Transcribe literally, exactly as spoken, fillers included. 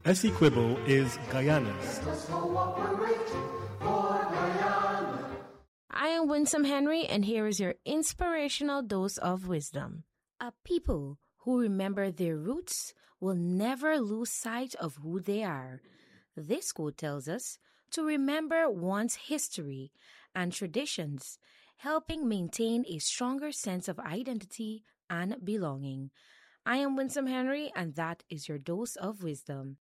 Essequibo is Guyana's. I am Winsome Henry, and here is your inspirational dose of wisdom. A people who remember their roots will never lose sight of who they are. This quote tells us to remember one's history and traditions, helping maintain a stronger sense of identity and belonging. I am Winsome Henry, and that is your dose of wisdom.